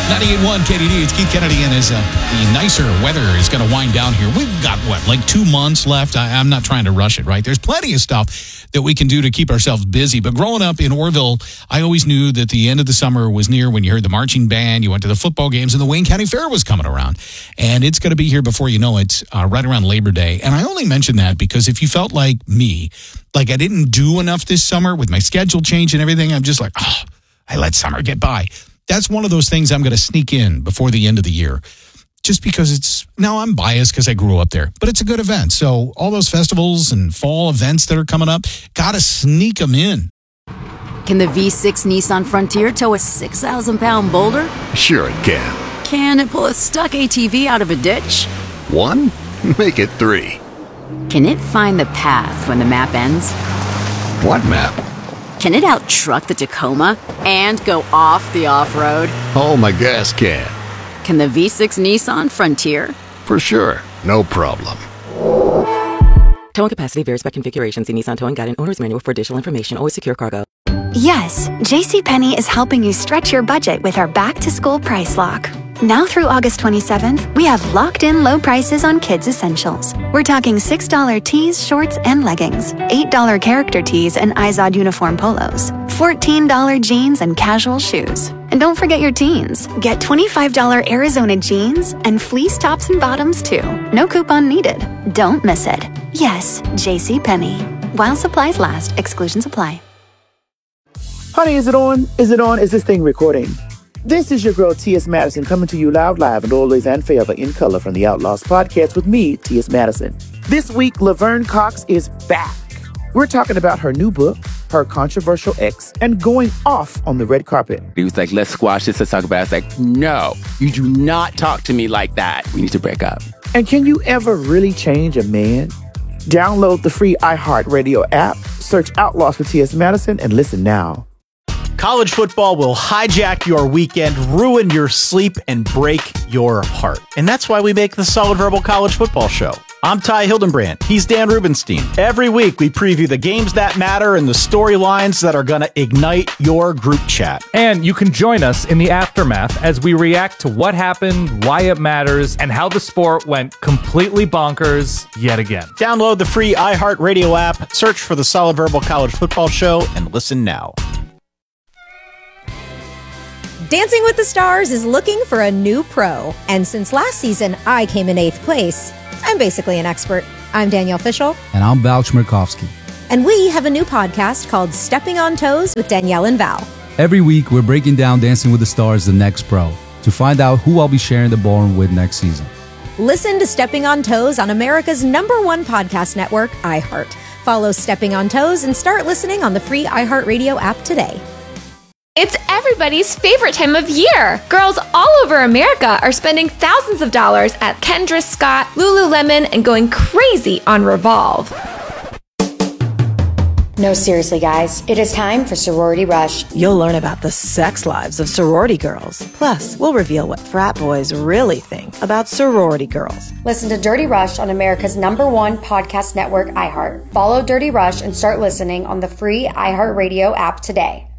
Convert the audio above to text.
98.1 KDD, it's Keith Kennedy, and as the nicer weather is going to wind down here, we've got, like 2 months left? I'm not trying to rush it, right? There's plenty of stuff that we can do to keep ourselves busy. But growing up in Orville, I always knew that the end of the summer was near when you heard the marching band, you went to the football games, and the Wayne County Fair was coming around. And it's going to be here before you know it, right around Labor Day. And I only mention that because if you felt like me, like I didn't do enough this summer with my schedule change and everything, I'm just like, I let summer get by. That's one of those things I'm going to sneak in before the end of the year. Just because I'm biased because I grew up there, but it's a good event. So all those festivals and fall events that are coming up, got to sneak them in. Can the V6 Nissan Frontier tow a 6,000-pound boulder? Sure it can. Can it pull a stuck ATV out of a ditch? 1? Make it 3. Can it find the path when the map ends? What map? Can it out-truck the Tacoma and go off the off-road? Oh, my gas can. Can the V6 Nissan Frontier? For sure. No problem. Towing capacity varies by configuration. See Nissan Towing Guide and Owner's Manual for additional information. Always secure cargo. Yes, JCPenney is helping you stretch your budget with our back-to-school price lock. Now through August 27th, we have locked-in low prices on kids' essentials. We're talking $6 tees, shorts, and leggings, $8 character tees and Izod uniform polos, $14 jeans and casual shoes. And don't forget your teens. Get $25 Arizona jeans and fleece tops and bottoms, too. No coupon needed. Don't miss it. Yes, JCPenney. While supplies last, exclusions apply. Honey, is it on? Is it on? Is this thing recording? This is your girl, T.S. Madison, coming to you loud, live, and always and forever in color from the Outlaws podcast with me, T.S. Madison. This week, Laverne Cox is back. We're talking about her new book, her controversial ex, and going off on the red carpet. He was like, let's squash this, let's talk about it. I was like, no, you do not talk to me like that. We need to break up. And can you ever really change a man? Download the free iHeartRadio app, search Outlaws for T.S. Madison, and listen now. College football will hijack your weekend, ruin your sleep, and break your heart. And that's why we make the Solid Verbal College Football Show. I'm Ty Hildenbrand. He's Dan Rubenstein. Every week, we preview the games that matter and the storylines that are going to ignite your group chat. And you can join us in the aftermath as we react to what happened, why it matters, and how the sport went completely bonkers yet again. Download the free iHeartRadio app, search for the Solid Verbal College Football Show, and listen now. Dancing with the Stars is looking for a new pro. And since last season, I came in 8th place. I'm basically an expert. I'm Danielle Fishel. And I'm Val Chmerkovsky. And we have a new podcast called Stepping on Toes with Danielle and Val. Every week, we're breaking down Dancing with the Stars, the next pro, to find out who I'll be sharing the ballroom with next season. Listen to Stepping on Toes on America's #1 podcast network, iHeart. Follow Stepping on Toes and start listening on the free iHeartRadio app today. It's everybody's favorite time of year. Girls all over America are spending thousands of dollars at Kendra Scott, Lululemon, and going crazy on Revolve. No, seriously, guys. It is time for Sorority Rush. You'll learn about the sex lives of sorority girls. Plus, we'll reveal what frat boys really think about sorority girls. Listen to Dirty Rush on America's #1 podcast network, iHeart. Follow Dirty Rush and start listening on the free iHeartRadio app today.